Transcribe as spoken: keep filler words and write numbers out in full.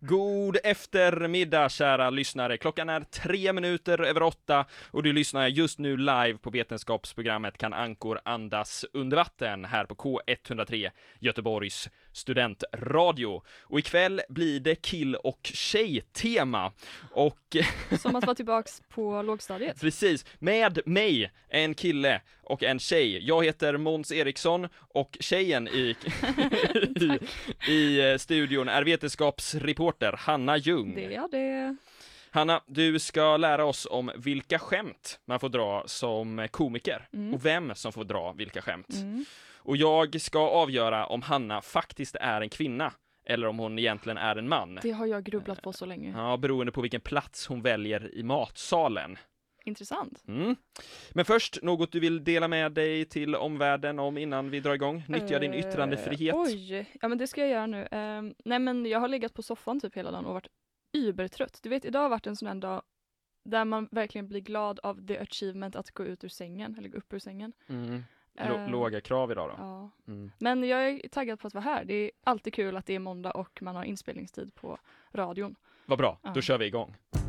God eftermiddag kära lyssnare. Klockan är tre minuter över åtta och du lyssnar just nu live på vetenskapsprogrammet Kan ankor andas under vatten här på K etthundratre, Göteborgs studentradio. Och ikväll blir det kill- och tjej-tema. Och som att vara tillbaks på lågstadiet. Precis, med mig, en kille och en tjej. Jag heter Måns Eriksson och tjejen i, i, i studion är vetenskapsreporter Hanna Ljung. Det är det. Hanna, du ska lära oss om vilka skämt man får dra som komiker mm. och vem som får dra vilka skämt. Mm. Och jag ska avgöra om Hanna faktiskt är en kvinna eller om hon egentligen är en man. Det har jag grubblat på så länge. Ja, beroende på vilken plats hon väljer i matsalen. Intressant. Mm. Men först, något du vill dela med dig till omvärlden om innan vi drar igång? Nyttja uh, din yttrandefrihet. Oj, ja men det ska jag göra nu. Uh, nej men jag har legat på soffan typ hela dagen och varit übertrött. Du vet, idag har varit en sån här dag där man verkligen blir glad av the achievement att gå ut ur sängen, eller gå upp ur sängen. Mm. L- uh, låga krav idag då. Ja. Mm. Men jag är taggad på att vara här. Det är alltid kul att det är måndag och man har inspelningstid på radion. Vad bra, uh. då kör vi igång.